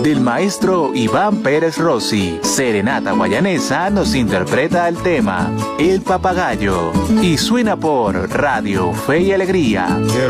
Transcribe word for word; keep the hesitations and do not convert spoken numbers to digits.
del maestro Iván Pérez Rossi. Serenata Guayanesa nos interpreta el tema El Papagayo y suena por Radio Fe y Alegría.